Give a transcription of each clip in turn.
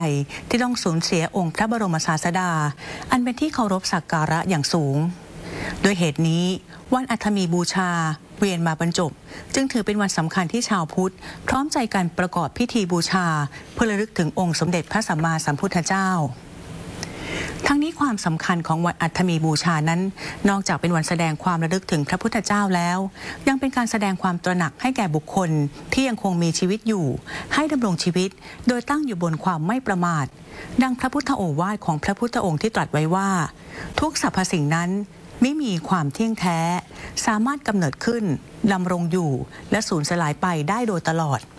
ที่ต้องสูญเสียองค์พระบรมศาสดาอันเป็นที่เคารพสักการะอย่างสูงโดยเหตุนี้วันอัฐมีบูชาเวียนมาบรรจบจึงถือเป็นวันสำคัญที่ชาวพุทธพร้อมใจกันประกอบพิธีบูชาเพื่อระลึกถึงองค์สมเด็จพระสัมมาสัมพุทธเจ้าทั้งนี้ความสำคัญของวันอัฐมีบูชานั้นนอกจากเป็นวันแสดงความระลึกถึงพระพุทธเจ้าแล้วยังเป็นการแสดงความตระหนักให้แก่บุคคลที่ยังคงมีชีวิตอยู่ให้ดำรงชีวิตโดยตั้งอยู่บนความไม่ประมาทดังพระพุทธโอวาทของพระพุทธองค์ที่ตรัสไว้ว่าทุกสรรพสิ่งนั้นไม่มีความเที่ยงแท้สามารถกำเนิดขึ้นดำรงอยู่และสูญสลายไปได้โดยตลอด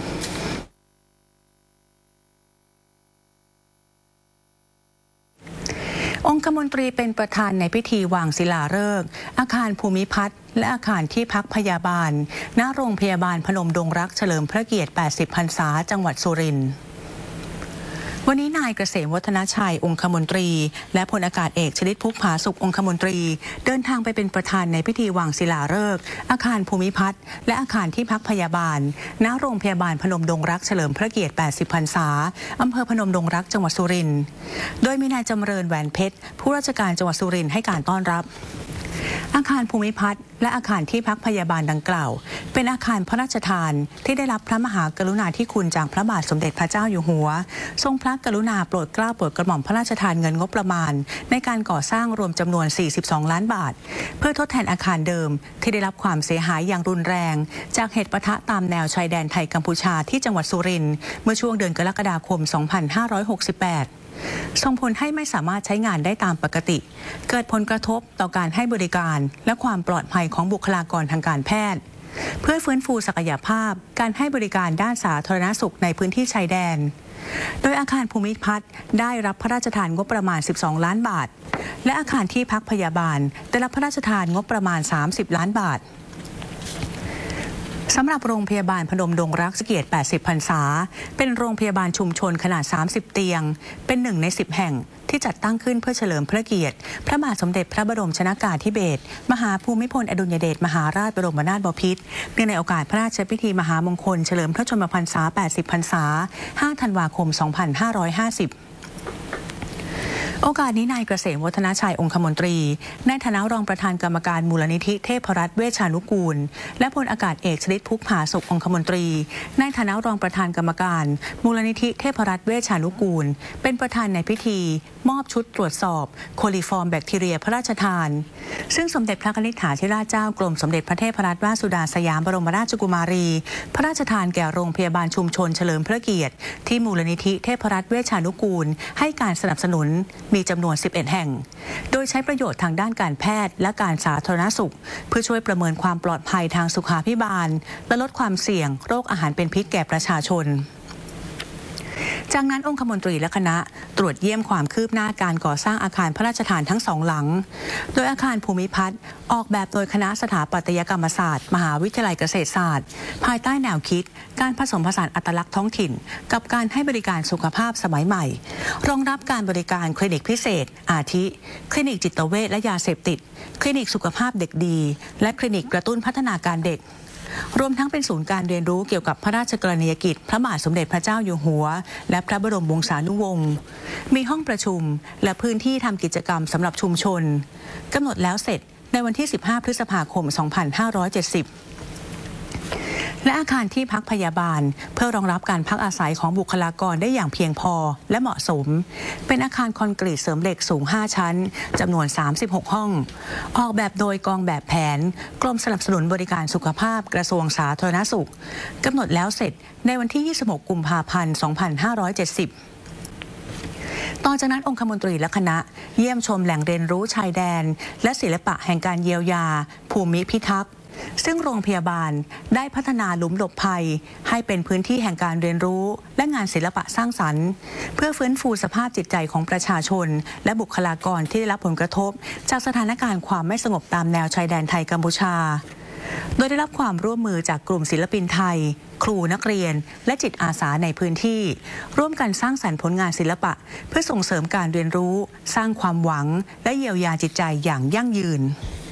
องคมนตรีเป็นประธานในพิธีวางศิลาฤกษ์อาคารภูมิพัฒน์และอาคารที่พักพยาบาลณโรงพยาบาลพนมดงรักเฉลิมพระเกียรติ 80 พรรษาจังหวัดสุรินทร์วันนี้นายเกษมวัฒนชัยองคมนตรีและพลอากาศเอกชลิต พุกผาสุของคมนตรีเดินทางไปเป็นประธานในพิธีวางศิลาฤกษ์อาคารภูมิพัฒน์และอาคารที่พักพยาบาลณโรงพยาบาลพนมดงรักเฉลิมพระเกียรติ 80 พรรษาอำเภอพนมดงรักจังหวัดสุรินทร์โดยมีนายจำเริญแหวนเพชรผู้ราชการจังหวัดสุรินทร์ให้การต้อนรับอาคารภูมิพัฒน์และอาคารที่พักพยาบาลดังกล่าวเป็นอาคารพระราชทานที่ได้รับพระมหากรุณาธิคุณจากพระบาทสมเด็จพระเจ้าอยู่หัวทรงพระกรุณาโปรดเกล้าโปรดกระหม่อมพระราชทานเงินงบประมาณในการก่อสร้างรวมจำนวน 42 ล้านบาทเพื่อทดแทนอาคารเดิมที่ได้รับความเสียหายอย่างรุนแรงจากเหตุปะทะตามแนวชายแดนไทยกัมพูชาที่จังหวัดสุรินทร์เมื่อช่วงเดือนกรกฎาคม 2568ส่งผลให้ไม่สามารถใช้งานได้ตามปกติเกิดผลกระทบต่อการให้บริการและความปลอดภัยของบุคลากรทางการแพทย์เพื่อฟื้นฟูศักยภาพการให้บริการด้านสาธารณสุขในพื้นที่ชายแดนโดยอาคารภูมิพัฒน์ได้รับพระราชทานงบประมาณ 12 ล้านบาทและอาคารที่พักพยาบาลได้รับพระราชทานงบประมาณ 30 ล้านบาทสำหรับโรงพยาบาลพนมดงรักเกียรติ 80 พรรษาเป็นโรงพยาบาลชุมชนขนาด 30 เตียงเป็นหนึ่งใน 10 แห่งที่จัดตั้งขึ้นเพื่อเฉลิมพระเกียรติพระบาทสมเด็จพระบรมชนกาธิเบศรมหาภูมิพลอดุลยเดชมหาราชบรมนาถบพิตรเนื่องในโอกาสพระราชพิธีมหามงคลเฉลิมพระชนมพรรษา 80 พรรษา 5 ธันวาคม 2550โอกาสนี้นายเกษมวัฒนชัยองคมนตรีในฐานะรองประธานกรรมการมูลนิธิเทพรัตน์เวชานุกูลและพลอากาศเอกชลิต พุกผาสุของคมนตรีในฐานะรองประธานกรรมการมูลนิธิเทพรัตน์เวชานุกูลเป็นประธานในพิธีมอบชุดตรวจสอบโคลิฟอร์มแบคทีเรียพระราชทานซึ่งสมเด็จพระนิธิถาธิราชเจ้ากรมสมเด็จพระเทพรัตนราชสุดาสยามบรมราชกุมารีพระราชทานแก่โรงพยาบาลชุมชนเฉลิมพระเกียรติที่มูลนิธิเทพรัตน์เวชานุกูลให้การสนับสนุนมีจำนวน 11 แห่งโดยใช้ประโยชน์ทางด้านการแพทย์และการสาธารณสุขเพื่อช่วยประเมินความปลอดภัยทางสุขาภิบาลและลดความเสี่ยงโรคอาหารเป็นพิษแก่ประชาชนจากนั้นองคมนตรีและคณะตรวจเยี่ยมความคืบหน้าการก่อสร้างอาคารพระราชทานทั้งสองหลังโดยอาคารภูมิพัฒน์ออกแบบโดยคณะสถาปัตยกรรมศาสตร์มหาวิทยาลัยเกษตรศาสตร์ภายใต้แนวคิดการผสมผสานอัตลักษณ์ท้องถิ่นกับการให้บริการสุขภาพสมัยใหม่รองรับการบริการคลินิกพิเศษอาทิคลินิกจิตเวชและยาเสพติดคลินิกสุขภาพเด็กดีและคลินิกกระตุ้นพัฒนาการเด็กรวมทั้งเป็นศูนย์การเรียนรู้เกี่ยวกับพระราชกรณียกิจพระบาทสมเด็จพระเจ้าอยู่หัวและพระบรมวงศานุวงศ์มีห้องประชุมและพื้นที่ทำกิจกรรมสำหรับชุมชนกำหนดแล้วเสร็จในวันที่ 15 พฤษภาคม 2570และอาคารที่พักพยาบาลเพื่อรองรับการพักอาศัยของบุคลากรได้อย่างเพียงพอและเหมาะสมเป็นอาคารคอนกรีตเสริมเหล็กสูง 5 ชั้นจำนวน 36 ห้องออกแบบโดยกองแบบแผนกรมสนับสนุนบริการสุขภาพกระทรวงสาธารณสุขกำหนดแล้วเสร็จในวันที่ 26 กุมภาพันธ์ 2570ต่อจากนั้นองคมนตรีและคณะเยี่ยมชมแหล่งเรียนรู้ชายแดนและศิลปะแห่งการเยียวยาภูมิพิทักษ์ซึ่งโรงพยาบาลได้พัฒนาหลุมหลบภัยให้เป็นพื้นที่แห่งการเรียนรู้และงานศิลปะสร้างสรรค์เพื่อฟื้นฟูสภาพจิตใจของประชาชนและบุคลากรที่ได้รับผลกระทบจากสถานการณ์ความไม่สงบตามแนวชายแดนไทยกัมพูชาโดยได้รับความร่วมมือจากกลุ่มศิลปินไทยครูนักเรียนและจิตอาสาในพื้นที่ร่วมกันสร้างสรรค์ผลงานศิลปะเพื่อส่งเสริมการเรียนรู้สร้างความหวังและเยียวยาจิตใจอย่างยั่งยืน